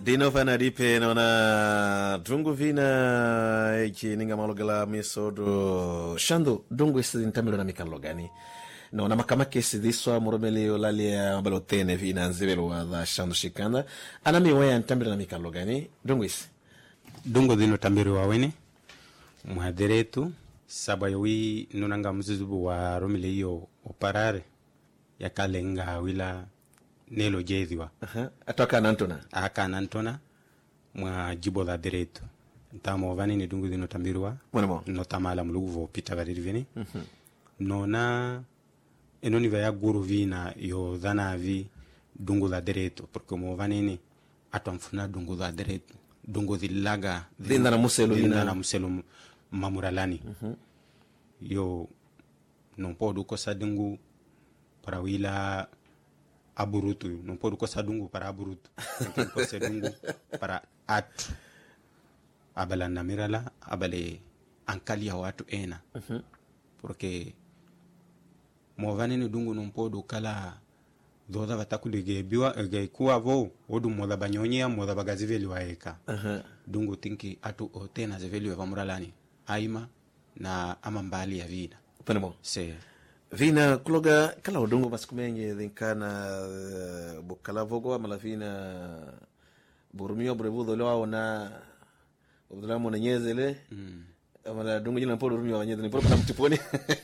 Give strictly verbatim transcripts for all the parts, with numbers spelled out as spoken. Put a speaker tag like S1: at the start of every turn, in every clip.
S1: Dino fana dipe na drungu vina iki ninga malogala misodo shando drungu isi ntamilo na mikalo gani no na makamake isi diswa muromeli olali ya balotene vina nzivelo wa dha shando shikanda anami waya ntamilo na mikalo gani drungu isi
S2: dungo dino tambiro wawene muhaderetu sabayowi nunanga mzuzubu wa romile iyo oparare ya kalenga wila nelo jeziwa
S1: aha atoka nantona
S2: aka nantona mwa jibo la deretu ntamo vani ni dungu dino tambirwa
S1: mwanamo
S2: no tamala mulugo pita vadiri vini
S1: mhm
S2: nona enoni vaya guru vina yo dhana vi dungu la deretu porque mo vani ni atomfuna dungu la deretu dungu dilaga
S1: dinda na muselo
S2: dinda na muselo mamuralani
S1: mhm
S2: yo non podo ko sadungu para wila aburutu non podo ko sadungu para aburutu ko sadungu para atu abala namirala abale ankali ya watu ena
S1: mhm
S2: porque mo vanene dungu non podo kala doza batakulige biwa ge kuwa vo odu moda banyonya moda bagaziveli waeka
S1: aha
S2: dungu tinki atu otena zeveli wa mamuralani aima na amambali ya vina
S1: mwanamo
S2: se
S1: vina kuloga kala udungu masikumenye dhinkana uh, bukala vogo amala vina burumio brevudo leo na ubdulamo na nyezele
S2: mm.
S1: amala dungu jina mpodo rumio wanyeze ni poro na mtiponi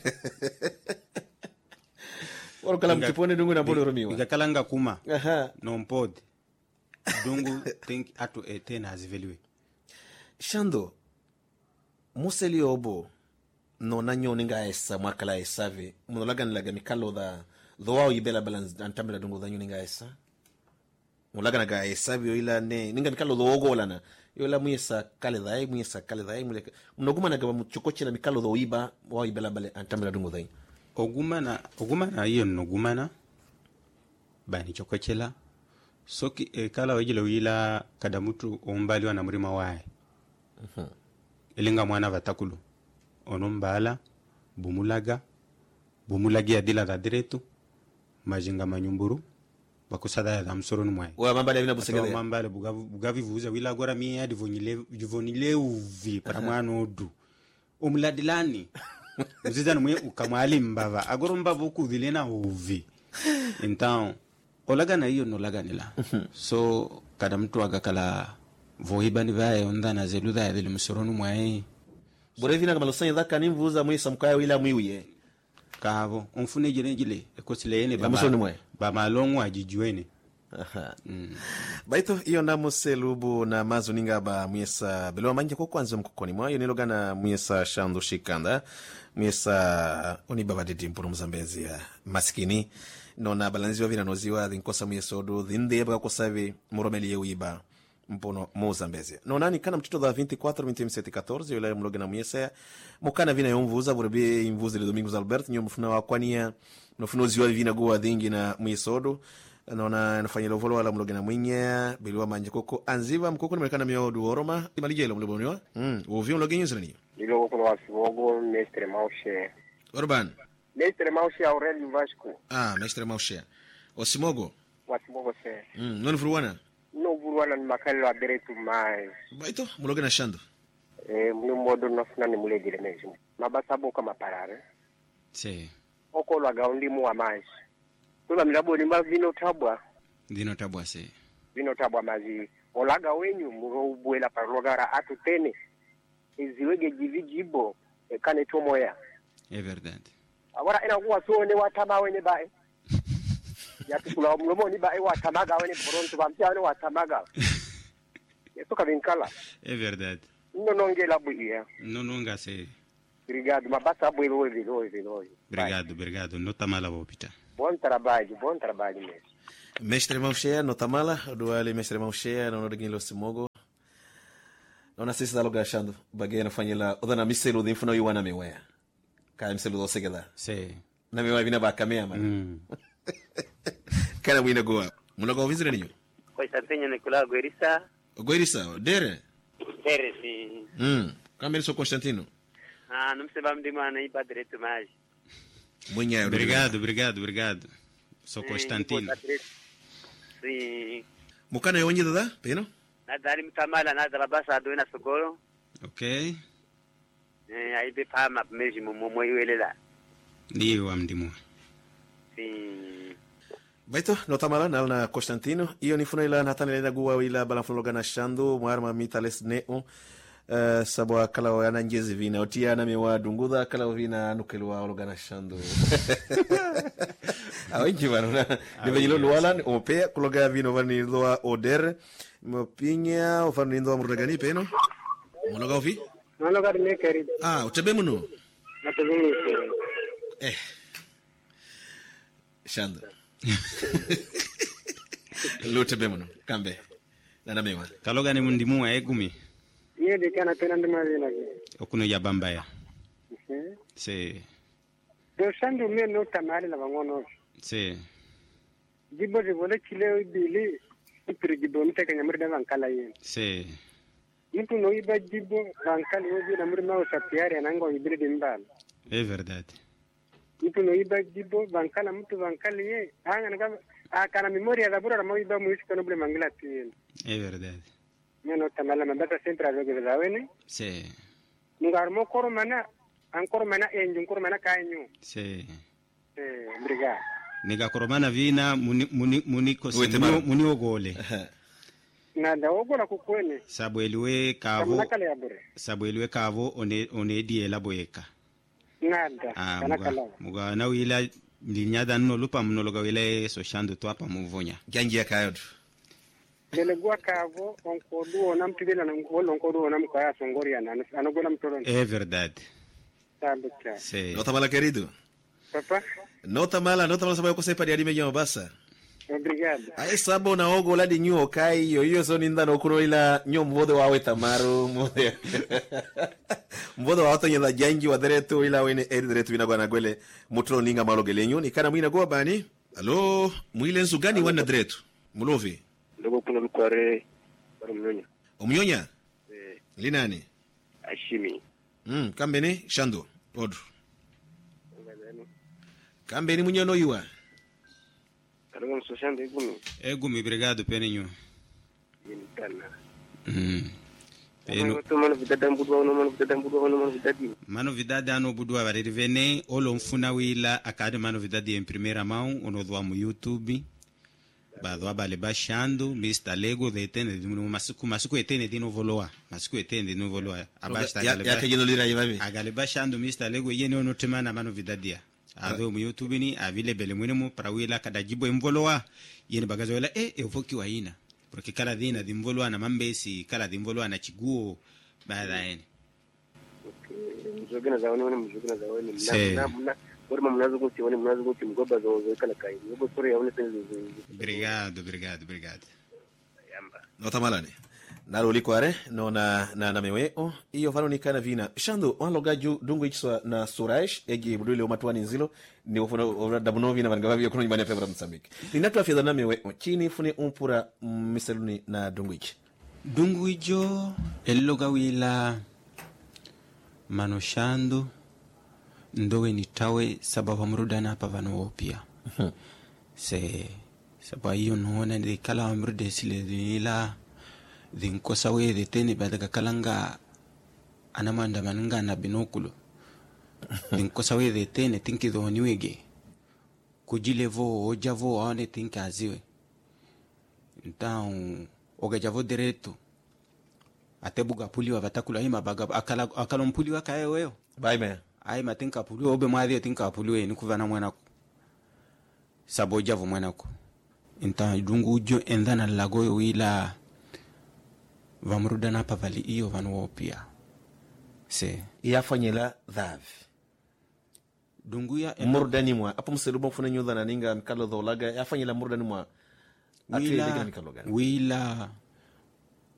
S1: wala kala mtiponi dungu na mpodo rumio
S2: ngakalanga kuma
S1: aha
S2: no mpod dungu think atu etena aziveliwe
S1: shando museli obo no nanyo ninga esa mwakala esavi munolaga nilaga mikalo da dhoa yibela balance antamela dungu da ninga esa mulaga naga esavi yo ila ne ninga mikalo dhogola na yo la muyesa kale dai muyesa kale dai muleka mnoguma naga muchokochela mikalo dho iba wa yibela bale antamela dungu dai
S2: ogumana ogumana iyo nogumana bani chokochela soki e kala wejile wila kada mutu ombali wana murima wae
S1: mhm
S2: elinga mwana vatakulu onombala bumulaga bumulagi adila da diretu majinga manyumburu bakusada ya damsoro numwe
S1: wa mambale vina busegele
S2: mambale bugavi bugavi vuza wila gora mi ya divonile divonile uvi para mwana odu omladilani uzizana mwe ukamwali mbava agoro mbava ukudhilena uvi então olaga na hiyo nolaga nila so kada mtu agakala vohiba ni vae onda na zeludha ya msoro numwe
S1: bore vina kama losanya dhaka nimvuza mwisa mkaya wila mwiwe
S2: kavo onfune jile jile ekosileene
S1: baba
S2: baba longo ajijuene
S1: aha
S2: mm.
S1: baito iyo ndamo selubu na mazuninga ba mwesa belo manje ko kwanza mkokoni mwa yoniloga na mwesa shando shikanda mwesa oni baba didi mpuru mzambezi ya maskini nona balanziwa vina noziwa dhinkosa mwesa odu dhinde baka kosavi muromeli yewiba mpono Mozambezi nona ni kana mtito da vinte e quatro, vinte e sete, quatorze yule mloga na mwesa mukana vina yomvuza burebe imvuza le Domingos Alberto nyo mfuna wa kwania nofuno ziwa vina goa dhingi na mwesodo nona nafanya lovolo wala mloga na mwinya biliwa manje koko anziva mkoko nimekana miodu oroma malijelo mleboniwa mm ovyo mloga nyusa ni
S3: bilo ko wa fogo mestre Maushe
S1: Orban
S3: mestre Maushe Aurelio Vasco
S1: ah mestre Maushe Osimogo
S3: wasimogo se
S1: mm non fruwana
S3: no buruana ni makalo aberetu mai
S1: baito mloga na shando
S3: eh mlu modo nafuna ni mule dire mejo mabasa boka maparare
S2: se
S3: oko lwa gaundi mu amaji tuna milabo ni mavino tabwa
S2: dino tabwa se
S3: vino tabwa mazi olaga wenyu muro ubwela parogara atu tene iziwege jivijibo e kane tomoya
S2: é verdade
S3: agora ina kuwa sone watama wenye bae ya tukula mlomo ni bae watamaga wenye boronto bampia wenye watamaga yesoka vinkala
S2: é verdade
S3: no nongela buia
S2: no nonga se
S3: obrigado mabasa bwelo welo welo
S2: obrigado obrigado no tamala bopita
S3: bom trabalho bom trabalho mesmo
S1: mestre Maushe no tamala duale mestre Maushe no nodingilo simogo nona sisi dalo gashando bagena fanyela odana miselo dinfuno yuwana mewa ka miselo do segeda
S2: se
S1: na mewa vina bakamea man
S2: mm.
S1: kana mwina goa munago vizire niyo
S4: Constantino Nicolau Guerissa
S1: Guerissa dere
S4: dere si
S1: mm kameli so Constantino
S4: ah não se vai me demar nem para direito mais
S1: mwenye
S2: obrigado obrigado obrigado so Constantino
S4: sim
S1: mukana yonyi dada peno
S4: nadhani mtamala na darabasa adoina sokolo
S2: okay
S4: eh aibe pama meji mumo iwelela
S2: ndiyo amdimu
S4: si
S1: baito notamala nalna Constantino iyo nifuna ila natanelenda guwa ila balanfulogana shandu mwarma mitales neo Uh, sabwa kala yana njezi vina otia na mewa dunguda kala vina nukelwa ologana shandu awenji bana nibejilo lualan opea kuloga vino vani doa oder mopinya ofani ndo amrugani peno monoga ofi
S3: monoga ne keri
S1: ah utebe muno
S3: natebe
S1: eh shandu lutebe muno kambe na mewa
S2: kaloga ni mundimu egumi
S3: Ye de kana tena ndima vina ke.
S2: Okuno ya bambaya.
S3: Mhm.
S2: Se.
S3: Do shandu me no tamali la bangono.
S2: Se.
S3: Jibo de vole chile bili ipiri jibo mte kanya murda bankala yen.
S2: Se.
S3: Mtu no iba jibo bankala yobi na murda o sapiari anango ibili dimbal.
S2: É verdade.
S3: Mtu no iba jibo bankala mtu bankala ye anga na akana memoria da bura mo iba muisika no bule mangila tien.
S2: É verdade.
S3: Meno tamala mambata sempre avec les awene.
S2: Se.
S3: Ngarmo koromana ankoro mana enju koromana kanyu.
S2: Se.
S3: Eh, briga.
S2: Niga koromana vina muni muni muni kosi muni, muni ogole.
S3: Na da ogola kukwene.
S2: Sabu eliwe kavo.
S3: Kanakala ya bure.
S2: Sabu eliwe kavo one one die la boyeka.
S3: Nada.
S2: Ah,
S3: Kanakala.
S2: muga, muga na wila linyada no lupa mnologa wile so shando to apa muvonya.
S1: ganji ya kayodu
S3: Dele gua kavo onkodu onam tidela na ngolo onkodu onam kwa songoria na anogola mtoloni.
S2: É verdade.
S3: Sabe cha.
S2: Se.
S1: notamala querido
S3: Papa.
S1: notamala notamala sababu kosepa di adime basa
S3: Obrigado.
S1: ai sabo na ogo la di nyu kai yo yo so ninda no kuno ila nyo mbodo wawe tamaru mode mbodo wato nyela janji wa deretu ila wene eri deretu bina gwana gwele mutro ninga malogelenyo ni kana mwina go bani alo mwile nsu gani wana deretu mulovi
S5: ndogo kuna lukware para mnyonya
S1: omnyonya
S5: eh
S1: linani
S5: ashimi
S1: mm kambeni shando odru
S5: ngazano
S1: kambeni munyono yuwa
S5: kalongo soshande gunu
S2: Egumi obrigado peninho.
S5: yini kana
S2: Mm.
S5: peno to mano vidada mbudu ono mano vidada mbudu ono mano vidadi
S2: Mano vidade ano budua variri vene olo mfuna wila akade mano vidade em primeira mão ono doa mu YouTube. Badwa bale bashando Mister Lego de tene de masiku masiku etene de novo loa masiku etene de novo loa abasta
S1: ya ya kejelo lira yibabi
S2: agale bashando Mister Lego yene ono temana mano vidadia ado mu YouTube ni avile bele mwene mu para wila kada jibo mvoloa yene bagazo wala eh evoki wa ina porque kala dina de mvoloa na mambesi kala de mvoloa na chiguo baada ene
S5: mzogena za ono mzogena za ono
S2: Se.
S5: na na forma mnazo kuti ono mnazo kuti mgoba za zo kala kai mgoba sore ya ono tene
S2: obrigado obrigado obrigado
S5: yamba
S1: notamalane nalo likware no na na na meweo iyo fano ni kana vina shando waloga ju dungu ichwa na suraish egi budule omatwani nzilo ni ofuna ora dabunovi na vanga vya kuno nyumbani febra Mozambique ni natu afya na meweo chini funi umpura miseluni na dungu ich
S2: dungu ijo eloga wila manoshando ndowe ni tawe sababu mrudana hapa vano pia se sababu hiyo naona ni kala mrude sile dila dinkosa we de tene badaga kalanga anamanda mananga na binokulo dinkosa we de tene tinki do niwege kujilevo ojavo aone tinki aziwe então ogajavo direto até buga puliwa batakula hima baga akala akala mpuliwa kae wewe
S1: bye man
S2: ai matinka puliwa obe mwadhi tinka puliwa ni kuvana mwanako sabojavo mwanako então dungu jo endana lagoyo wila vamrudana hapa vali iyo vanuo pia se
S1: yafanyela dhavi
S2: dungu ya
S1: murdani mwa apo mselubo mfuna nyudha na ninga mikalo dholaga yafanyela murdani mwa
S2: wila wila